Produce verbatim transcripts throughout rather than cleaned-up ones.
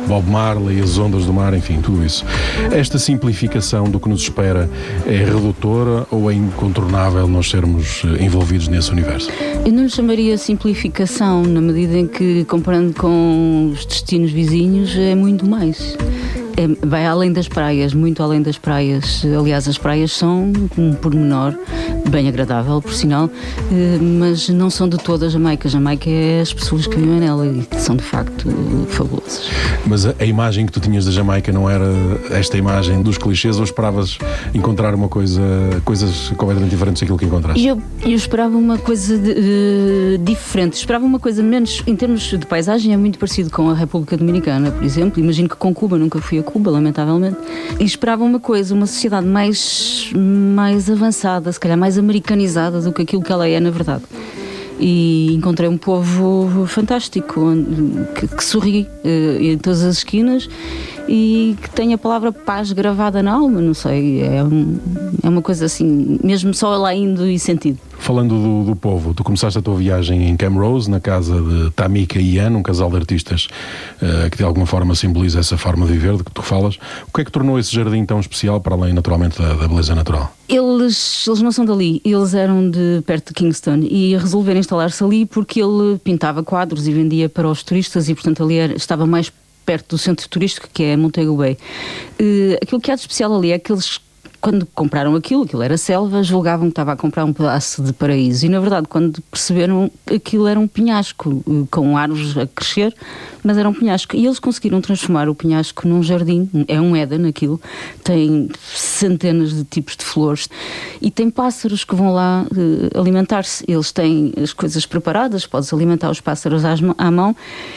Bob Marley, as ondas do mar, enfim, tudo isso. Esta simplificação do que nos espera é redutora ou é incontornável nós sermos envolvidos nesse universo? Eu não lhe chamaria simplificação, na medida em que, comparando com os destinos vizinhos, é muito mais. É, vai além das praias, muito além das praias. Aliás, as praias são um pormenor bem agradável, por sinal, mas não são de toda a Jamaica. A Jamaica é as pessoas que vivem nela e que são de facto fabulosas. Mas a, a imagem que tu tinhas da Jamaica não era esta imagem dos clichês, ou esperavas encontrar uma coisa, coisas completamente diferentes daquilo que encontraste? Eu, eu esperava uma coisa de, uh, diferente, esperava uma coisa menos, em termos de paisagem é muito parecido com a República Dominicana, por exemplo. Imagino que com Cuba, nunca fui a Cuba, lamentavelmente, e esperava uma coisa, uma sociedade mais, mais avançada, se calhar mais americanizada do que aquilo que ela é na verdade. E encontrei um povo fantástico, que, que sorri uh, em todas as esquinas e que tem a palavra paz gravada na alma, não sei, é, um, é uma coisa assim, mesmo só lá indo e sentido. Falando do, do povo, tu começaste a tua viagem em Camrose, na casa de Tamika e Ian, um casal de artistas uh, que de alguma forma simboliza essa forma de viver de que tu falas. O que é que tornou esse jardim tão especial, para além naturalmente da, da beleza natural? Eles, eles não são dali, eles eram de perto de Kingston e resolveram instalar-se ali porque ele pintava quadros e vendia para os turistas e portanto ali era, estava mais perto do centro turístico, que é Montego Bay. Uh, aquilo que há de especial ali é que eles, quando compraram aquilo, aquilo era selva, julgavam que estava a comprar um pedaço de paraíso. E, na verdade, quando perceberam, aquilo era um penhasco, com árvores a crescer, mas era um penhasco. E eles conseguiram transformar o penhasco num jardim. É um Éden aquilo. Tem centenas de tipos de flores. E tem pássaros que vão lá uh, alimentar-se. Eles têm as coisas preparadas, podes alimentar os pássaros às, à mão.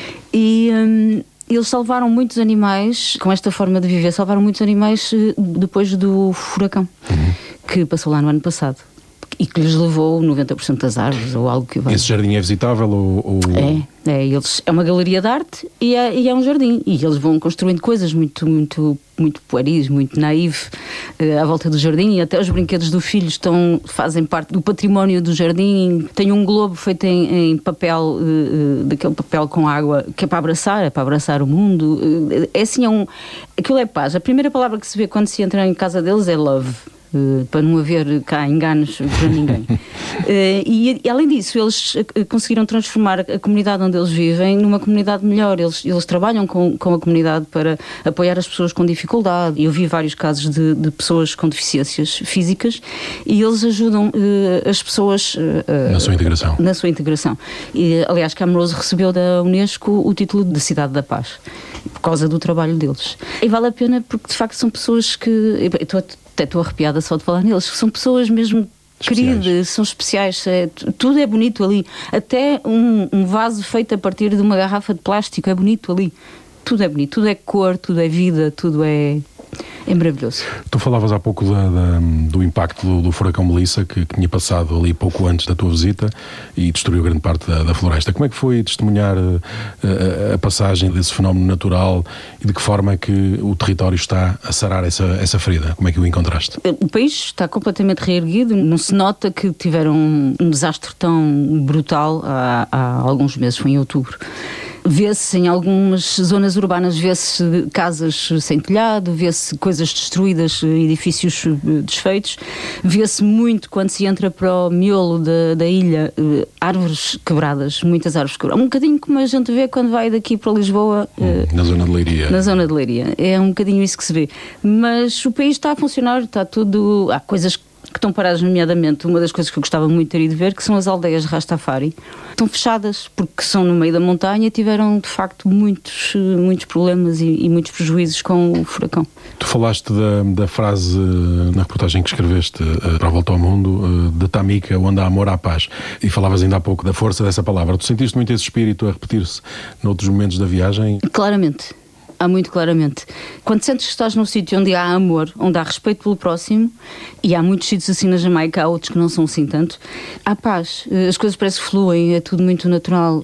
E... Um, Eles salvaram muitos animais, com esta forma de viver, salvaram muitos animais depois do furacão, uhum. que passou lá no ano passado. E que lhes levou noventa por cento das árvores, ou algo que vai. Esse jardim é visitável? Ou, ou... É, é, eles, é uma galeria de arte e é, e é um jardim. E eles vão construindo coisas muito, muito, muito pueris, muito naive uh, à volta do jardim. E até os brinquedos do filho estão, fazem parte do património do jardim. Tem um globo feito em, em papel, uh, daquele papel com água, que é para abraçar, é para abraçar o mundo. Uh, é assim, é um, aquilo é paz. A primeira palavra que se vê quando se entra em casa deles é love. Uh, para não haver cá enganos para ninguém. uh, e, e além disso, eles uh, conseguiram transformar a comunidade onde eles vivem numa comunidade melhor. Eles, eles trabalham com, com a comunidade para apoiar as pessoas com dificuldade. Eu vi vários casos de, de pessoas com deficiências físicas e eles ajudam uh, as pessoas uh, na sua integração. Na sua integração. E, aliás, Camrose recebeu da Unesco o título de Cidade da Paz por causa do trabalho deles. E vale a pena porque de facto são pessoas que... Estou até estou arrepiada só de falar neles, que são pessoas mesmo especiais. Queridas, são especiais, é, tudo é bonito ali, até um, um vaso feito a partir de uma garrafa de plástico é bonito ali, tudo é bonito, tudo é cor, tudo é vida, tudo é, é maravilhoso. Tu falavas há pouco da, da, do impacto do, do furacão Melissa, que, que tinha passado ali pouco antes da tua visita e destruiu grande parte da, da floresta. Como é que foi testemunhar a, a, a passagem desse fenómeno natural e de que forma é que o território está a sarar essa, essa ferida? Como é que o encontraste? O país está completamente reerguido, não se nota que tiveram um, um desastre tão brutal há, há alguns meses, foi em outubro. Vê-se em algumas zonas urbanas, vê-se casas sem telhado, vê-se coisas destruídas, edifícios desfeitos, vê-se muito quando se entra para o miolo da, da ilha, árvores quebradas, muitas árvores quebradas. Um bocadinho como a gente vê quando vai daqui para Lisboa. Hum, na zona de Leiria. Na zona de Leiria. É um bocadinho isso que se vê. Mas o país está a funcionar, está tudo... Há coisas que que estão paradas, nomeadamente, uma das coisas que eu gostava muito de ter ido ver, que são as aldeias de Rastafari. Estão fechadas porque são no meio da montanha e tiveram, de facto, muitos, muitos problemas e, e muitos prejuízos com o furacão. Tu falaste da, da frase na reportagem que escreveste uh, para a Volta ao Mundo, uh, de Tamika, onde há amor, há paz. E falavas ainda há pouco da força dessa palavra. Tu sentiste muito esse espírito a repetir-se noutros momentos da viagem? Claramente. Há muito claramente. Quando sentes que estás num sítio onde há amor, onde há respeito pelo próximo, e há muitos sítios assim na Jamaica, há outros que não são assim tanto, há paz, as coisas parecem que fluem, é tudo muito natural.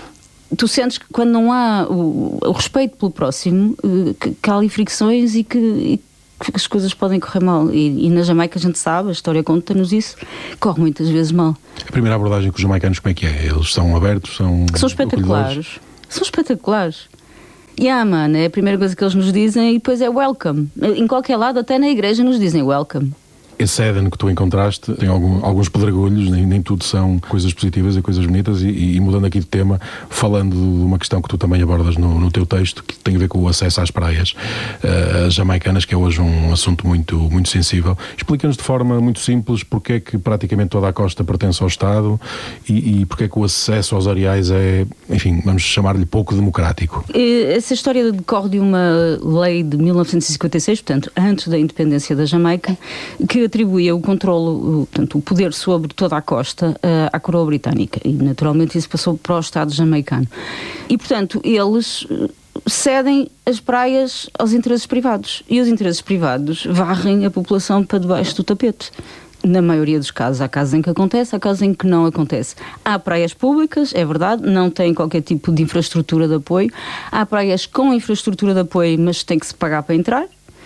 Tu sentes que quando não há o, o respeito pelo próximo, que, que há ali fricções e que, e que as coisas podem correr mal. E, e na Jamaica a gente sabe, a história conta-nos isso, corre muitas vezes mal. A primeira abordagem com os jamaicanos, como é que é? Eles são abertos? São, são espetaculares. São espetaculares. Yeah, man, é a primeira coisa que eles nos dizem e depois é welcome. Em qualquer lado, até na igreja, nos dizem welcome. Esse Éden que tu encontraste tem algum, alguns pedregulhos, nem, nem tudo são coisas positivas e coisas bonitas, e, e mudando aqui de tema, falando de uma questão que tu também abordas no, no teu texto, que tem a ver com o acesso às praias uh, jamaicanas, que é hoje um assunto muito, muito sensível. Explica-nos de forma muito simples porque é que praticamente toda a costa pertence ao Estado e, e porque é que o acesso aos areais é, enfim, vamos chamar-lhe pouco democrático. Essa história decorre de uma lei de mil novecentos e cinquenta e seis, portanto, antes da independência da Jamaica, que atribuía o controlo, portanto, o poder sobre toda a costa uh, à coroa britânica, e naturalmente isso passou para o Estado jamaicano. E, portanto, eles cedem as praias aos interesses privados, e os interesses privados varrem a população para debaixo do tapete. Na maioria dos casos, há casos em que acontece, há casos em que não acontece. Há praias públicas, é verdade, não têm qualquer tipo de infraestrutura de apoio. Há praias com infraestrutura de apoio, mas tem que se pagar para entrar.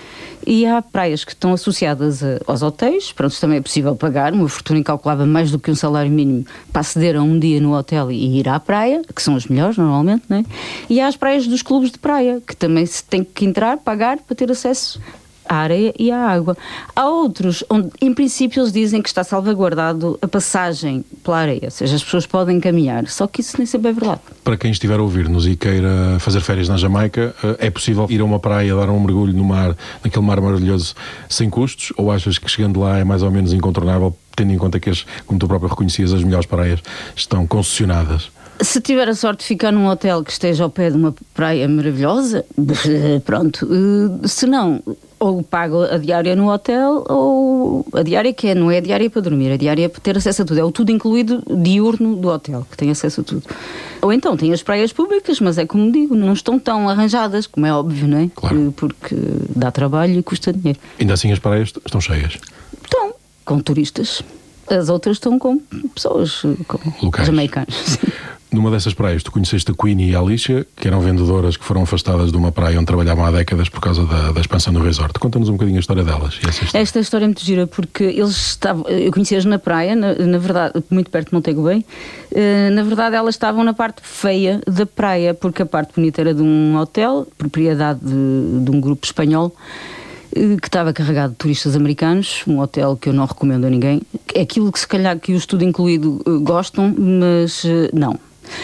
E há praias que estão associadas a, aos hotéis, pronto, também é possível pagar uma fortuna incalculável, mais do que um salário mínimo, para aceder a um dia no hotel e ir à praia, que são as melhores normalmente, não é? E há as praias dos clubes de praia, que também se tem que entrar, pagar para ter acesso à areia e à água. Há outros onde, em princípio, eles dizem que está salvaguardado a passagem pela areia, ou seja, as pessoas podem caminhar, só que isso nem sempre é verdade. Para quem estiver a ouvir-nos e queira fazer férias na Jamaica, é possível ir a uma praia, dar um mergulho no mar, naquele mar maravilhoso, sem custos, ou achas que chegando lá é mais ou menos incontornável, tendo em conta que, as, como tu próprio reconhecias, as melhores praias estão concessionadas? Se tiver a sorte de ficar num hotel que esteja ao pé de uma praia maravilhosa, pronto. Se não, ou pago a diária no hotel, ou a diária que é, não é a diária para dormir, a diária é para ter acesso a tudo. É o tudo incluído diurno do hotel, que tem acesso a tudo. Ou então tem as praias públicas, mas é como digo, não estão tão arranjadas, como é óbvio, não é? Claro. Porque dá trabalho e custa dinheiro. Ainda assim as praias estão cheias? Estão, com turistas. As outras estão com pessoas, com locais, jamaicanos. Numa dessas praias, tu conheceste a Queenie e a Alicia, que eram vendedoras que foram afastadas de uma praia onde trabalhavam há décadas por causa da, da expansão do resort. Conta-nos um bocadinho a história delas. E essa história. Esta história é muito gira, porque eles estavam, eu conheci-as na praia, na, na verdade, muito perto de Montego Bay. Uh, na verdade, elas estavam na parte feia da praia, porque a parte bonita era de um hotel, propriedade de, de um grupo espanhol, que estava carregado de turistas americanos, um hotel que eu não recomendo a ninguém. É aquilo que se calhar que os tudo incluído gostam, mas não.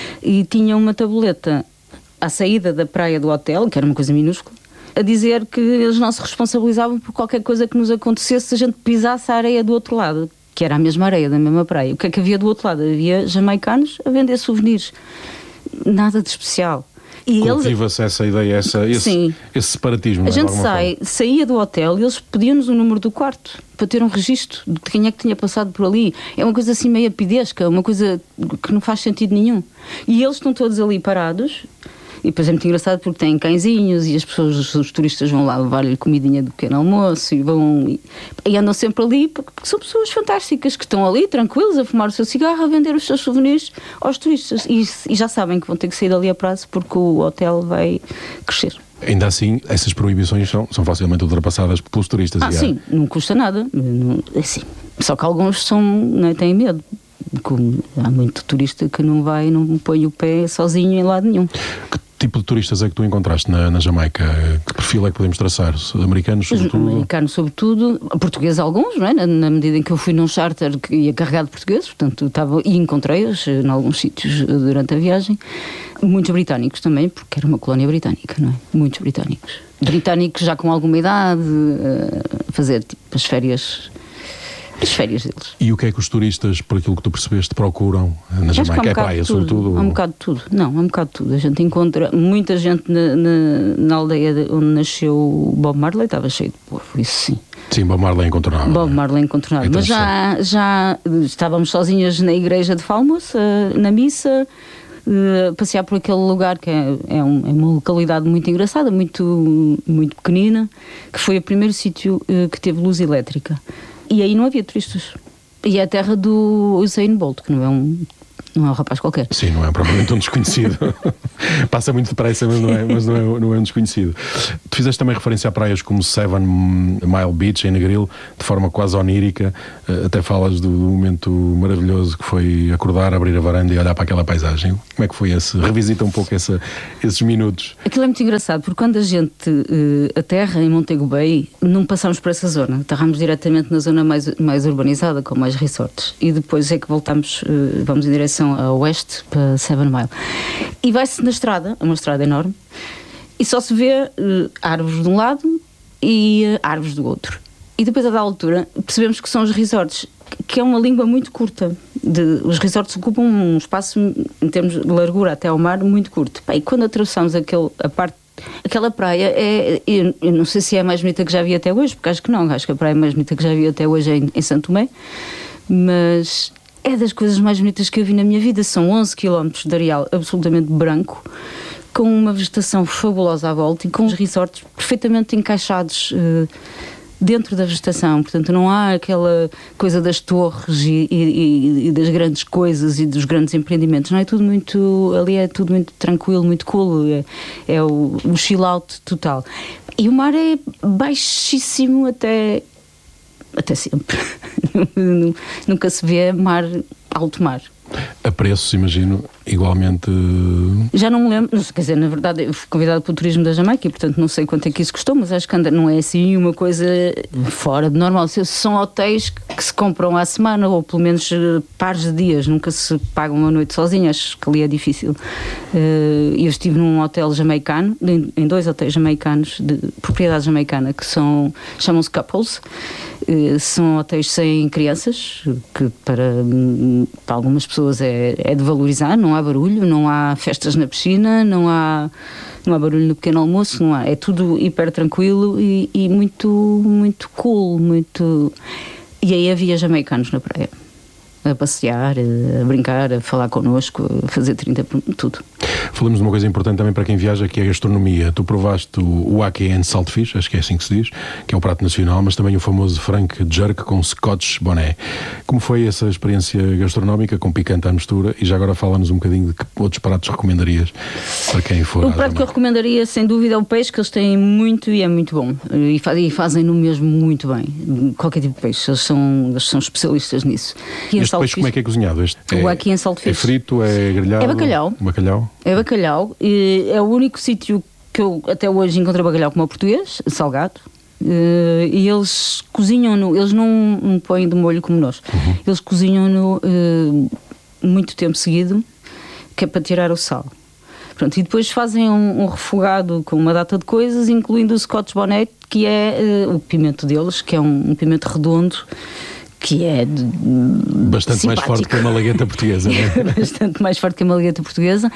E tinha uma tabuleta à saída da praia do hotel, que era uma coisa minúscula, a dizer que eles não se responsabilizavam por qualquer coisa que nos acontecesse se a gente pisasse a areia do outro lado, que era a mesma areia da mesma praia. O que é que havia do outro lado? Havia jamaicanos a vender souvenirs. Nada de especial. E cultiva-se essa ideia, essa, esse, esse separatismo. A gente sai, saía do hotel e eles pediam-nos o número do quarto para ter um registro de quem é que tinha passado por ali. É uma coisa assim meio pidesca, uma coisa que não faz sentido nenhum. E eles estão todos ali parados. E depois é muito engraçado porque têm cãezinhos e as pessoas, os, os turistas vão lá levar-lhe comidinha do pequeno almoço e vão e, e andam sempre ali porque, porque são pessoas fantásticas que estão ali tranquilos a fumar o seu cigarro, a vender os seus souvenirs aos turistas e, e já sabem que vão ter que sair dali a prazo porque o hotel vai crescer. Ainda assim, essas proibições são, são facilmente ultrapassadas pelos turistas. Ah, sim, não custa nada. Não, assim, só que alguns são, não é, têm medo. Como há muito turista que não vai, não põe o pé sozinho em lado nenhum. Que tipo de turistas é que tu encontraste na, na Jamaica? Que perfil é que podemos traçar? Americanos, sobretudo? Americanos, sobretudo. Portugueses, alguns, não é? Na, na medida em que eu fui num charter que ia carregado de portugueses, portanto, estava, e encontrei-os em alguns sítios durante a viagem. Muitos britânicos também, porque era uma colónia britânica, não é? Muitos britânicos. Britânicos já com alguma idade, a fazer tipo as férias... as férias deles. E o que é que os turistas, por aquilo que tu percebeste, procuram na Jamaica? Um é praia, sobretudo? Há um bocado de tudo. Não, há um bocado de tudo. A gente encontra muita gente na, na, na aldeia onde nasceu o Bob Marley, estava cheio de povo, isso sim. Sim, Bob Marley é incontornável. Bob Marley é incontornável. Mas já, já estávamos sozinhas na igreja de Falmouth, na missa, Uh, passear por aquele lugar que é, é, um, é uma localidade muito engraçada, muito, muito pequenina, que foi o primeiro sítio uh, que teve luz elétrica. E aí não havia turistas. E é a terra do Usain Bolt, que não é um, não é um rapaz qualquer. Sim, não é propriamente um desconhecido. Passa muito depressa, mas, não é, mas não, é, não é um desconhecido. Tu fizeste também referência a praias como Seven Mile Beach, em Negril, de forma quase onírica. Até falas do, do momento maravilhoso que foi acordar, abrir a varanda e olhar para aquela paisagem. Como é que foi esse? Revisita um pouco essa, esses minutos. Aquilo é muito engraçado, porque quando a gente uh, aterra em Montego Bay, não passamos por essa zona. Aterramos diretamente na zona mais, mais urbanizada, com mais resorts. E depois é que voltamos, uh, vamos em direção a oeste, para Seven Mile. E vai-se na estrada, uma estrada enorme, e só se vê uh, árvores de um lado e uh, árvores do outro. E depois, a da altura, percebemos que são os resorts, que é uma língua muito curta. De, os resorts ocupam um espaço, em termos de largura até ao mar, muito curto. Pá, e quando atravessamos aquele, a parte, aquela praia, é, eu, eu não sei se é a mais bonita que já vi até hoje, porque acho que não, acho que a praia mais bonita que já vi até hoje é em, em Santo Tomé, mas é das coisas mais bonitas que eu vi na minha vida. São onze quilómetros de areal absolutamente branco, com uma vegetação fabulosa à volta e com os resorts perfeitamente encaixados uh, dentro da vegetação. Portanto, não há aquela coisa das torres e, e, e das grandes coisas e dos grandes empreendimentos. Não é tudo muito, ali é tudo muito tranquilo, muito cool, é, é o, o chill out total. E o mar é baixíssimo até, até sempre. Nunca se vê mar, alto mar. A preços, imagino, igualmente... Já não me lembro, quer dizer, na verdade eu fui convidado pelo turismo da Jamaica e portanto não sei quanto é que isso custou, mas acho que anda, não é assim uma coisa fora de normal. São hotéis que se compram à semana, ou pelo menos pares de dias, nunca se paga uma noite sozinha, acho que ali é difícil. Eu estive num hotel jamaicano, em dois hotéis jamaicanos, de propriedade jamaicana, que são, chamam-se Couples. São hotéis sem crianças, que para, para algumas pessoas é, é de valorizar. Não há barulho, não há festas na piscina, não há, não há barulho no pequeno almoço, não há, é tudo hiper tranquilo e, e muito, muito cool, muito... E aí havia jamaicanos na praia, a passear, a brincar, a falar connosco, a fazer trinta, tudo. Falamos de uma coisa importante também para quem viaja, que é a gastronomia. Tu provaste o, o Ackee and Saltfish, acho que é assim que se diz, que é o prato nacional, mas também o famoso Frank Jerk com Scotch Bonnet. Como foi essa experiência gastronómica, com picante à mistura? E já agora fala-nos um bocadinho de que outros pratos recomendarias para quem for. O prato que eu recomendaria, sem dúvida, é o peixe, que eles têm muito e é muito bom. E, faz, e fazem-no mesmo muito bem. Qualquer tipo de peixe, eles são, eles são especialistas nisso. E este peixe como é que é cozinhado? Este o é, Ackee and Saltfish. É frito, é grelhado? É bacalhau. Bacalhau? É bacalhau. É o único sítio que eu até hoje encontrei bacalhau como o português, salgado. E eles cozinham-no, eles não põem de molho como nós. Uhum. Eles cozinham-no muito tempo seguido, que é para tirar o sal. Pronto, e depois fazem um, um refogado com uma data de coisas, incluindo o Scotch Bonnet, que é uh, o pimento deles, que é um, um pimento redondo, que é de, bastante simpático. Mais forte que uma malagueta portuguesa, não é? Bastante mais forte que uma malagueta portuguesa.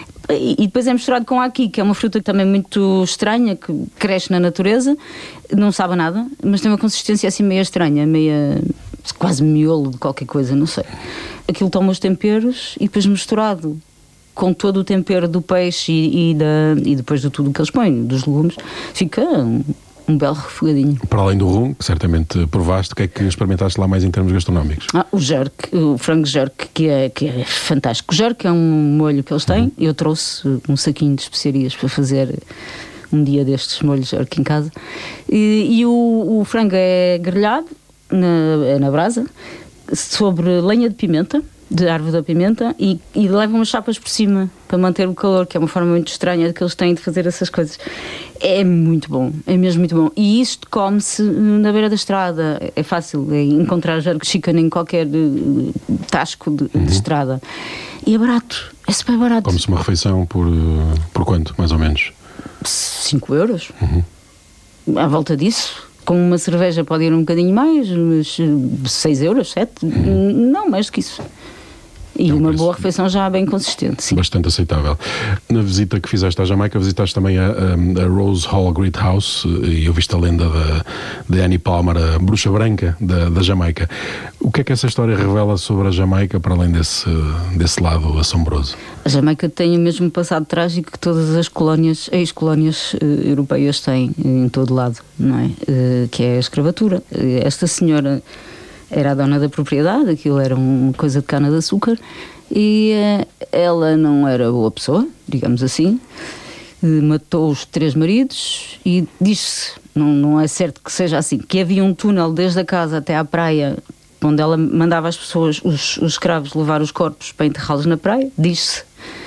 E, e depois é misturado com aqui, que é uma fruta também muito estranha, que cresce na natureza, não sabe nada, mas tem uma consistência assim meio estranha, meia, quase miolo de qualquer coisa, não sei. Aquilo toma os temperos e depois misturado com todo o tempero do peixe e, e, da, e depois de tudo o que eles põem, dos legumes, fica um, um belo refogadinho. Para além do rum, que certamente provaste, o que é que experimentaste lá mais em termos gastronómicos? Ah, o jerk, o frango jerk, que é, que é fantástico. O jerk é um molho que eles têm. Uhum. Eu trouxe um saquinho de especiarias para fazer um dia destes molhos jerk em casa. E, e o, o frango é grelhado na, é na brasa, sobre lenha de pimenta, de árvore da pimenta, e, e levam umas chapas por cima para manter o calor, que é uma forma muito estranha que eles têm de fazer essas coisas. É muito bom, é mesmo muito bom. E isto come-se na beira da estrada. É fácil é encontrar jerk chicken em qualquer uh, tasco de, uhum. de estrada. E é barato, é super barato. Come-se uma refeição por, uh, por quanto, mais ou menos? cinco euros. Uhum. À volta disso. Com uma cerveja pode ir um bocadinho mais, mas seis euros, sete? Uhum. Não, mais do que isso. E é um uma preço boa refeição já bem consistente, sim. Bastante aceitável. Na visita que fizeste à Jamaica, visitaste também a, a, a Rose Hall Great House, e eu viste a lenda da, de Annie Palmer, a bruxa branca da, da Jamaica. O que é que essa história revela sobre a Jamaica, para além desse, desse lado assombroso? A Jamaica tem o mesmo passado trágico que todas as colónias, ex-colónias uh, europeias têm em todo lado, não é? Uh, que é a escravatura. Uh, esta senhora era a dona da propriedade, aquilo era uma coisa de cana-de-açúcar, E uh, ela não era boa pessoa, digamos assim. Uh, matou os três maridos e diz-se, não, não é certo que seja assim, que havia um túnel desde a casa até à praia, onde ela mandava as pessoas, os, os escravos, levar os corpos para enterrá-los na praia, diz-se.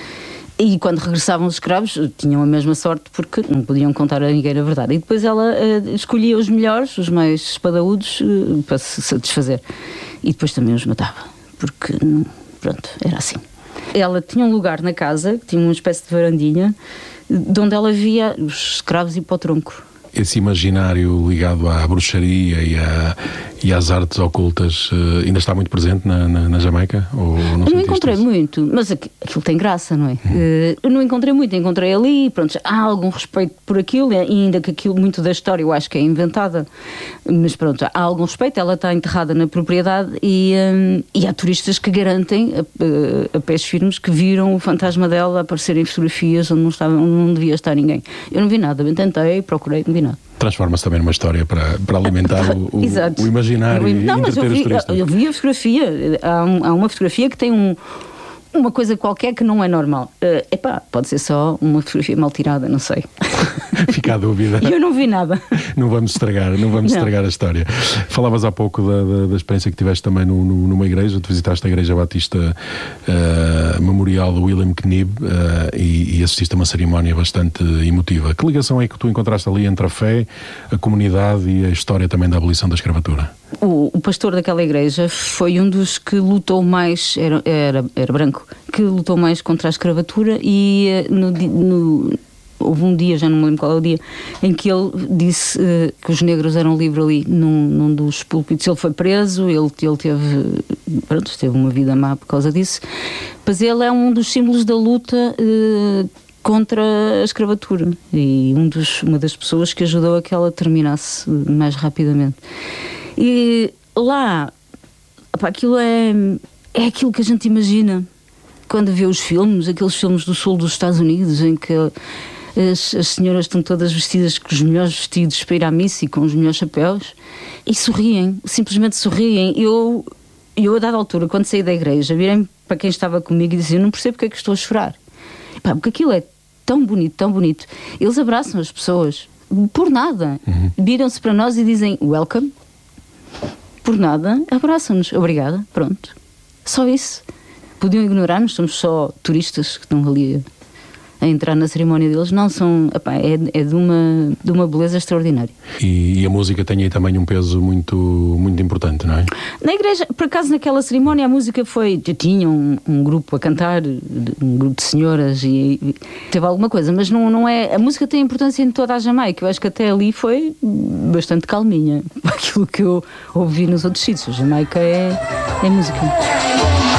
E quando regressavam os escravos, tinham a mesma sorte porque não podiam contar a ninguém a verdade. E depois ela uh, escolhia os melhores, os mais espadaúdos, uh, para se satisfazer. E depois também os matava, porque, pronto, era assim. Ela tinha um lugar na casa, tinha uma espécie de varandinha, de onde ela via os escravos ir para o tronco. Esse imaginário ligado à bruxaria e, à, e às artes ocultas uh, ainda está muito presente na, na, na Jamaica? Ou não, não encontrei isso? muito, mas aquilo tem graça, não é? Hum. Uh, eu não encontrei muito, encontrei ali, pronto, há algum respeito por aquilo, e ainda que aquilo, muito da história eu acho que é inventada, mas pronto, há algum respeito, ela está enterrada na propriedade e, um, e há turistas que garantem, a, a pés firmes, que viram o fantasma dela aparecer em fotografias onde não, estava, onde não devia estar ninguém. Eu não vi nada, bem tentei, procurei, não vi nada. Transforma-se também numa história para, para alimentar o, o, o imaginário e entreter os turistas. Eu vi a fotografia, há, um, há uma fotografia que tem um, uma coisa qualquer que não é normal. Uh, epá, pode ser só uma fotografia mal tirada, não sei. Fica a dúvida. Eu não vi nada. Não vamos estragar, não vamos não. estragar a história. Falavas há pouco da, da, da experiência que tiveste também no, no, numa igreja, tu visitaste a Igreja Batista uh, Memorial do William Knibb uh, e, e assististe a uma cerimónia bastante emotiva. Que ligação é que tu encontraste ali entre a fé, a comunidade e a história também da abolição da escravatura? O, o pastor daquela igreja foi um dos que lutou mais, era, era, era branco, que lutou mais contra a escravatura e no, no houve um dia, já não me lembro qual é o dia, em que ele disse uh, que os negros eram livres ali num, num dos púlpitos. Ele foi preso, ele, ele teve, pronto, teve uma vida má por causa disso, mas ele é um dos símbolos da luta uh, contra a escravatura e um dos, uma das pessoas que ajudou a que ela terminasse mais rapidamente. E lá, opa, aquilo é, é aquilo que a gente imagina quando vê os filmes, aqueles filmes do sul dos Estados Unidos, em que As, as senhoras estão todas vestidas com os melhores vestidos para ir à missa e com os melhores chapéus e sorriem, simplesmente sorriem. Eu, eu a dada altura, quando saí da igreja, virei para quem estava comigo e dizia: eu não percebo porque é que estou a chorar. Pá, porque aquilo é tão bonito, tão bonito. Eles abraçam as pessoas por nada, uhum. Viram-se para nós e dizem welcome, por nada, abraçam-nos, obrigada, pronto, só isso. Podiam ignorar-nos, somos só turistas que estão ali a a entrar na cerimónia deles, não são, epá, é, é de, uma, de uma beleza extraordinária. E, e a música tem aí também um peso muito, muito importante, não é? Na igreja, por acaso naquela cerimónia a música foi, tinha um, um grupo a cantar, um grupo de senhoras e, e teve alguma coisa, mas não, não é, a música tem importância em toda a Jamaica, eu acho que até ali foi bastante calminha, aquilo que eu ouvi nos outros sítios. A Jamaica é, é música.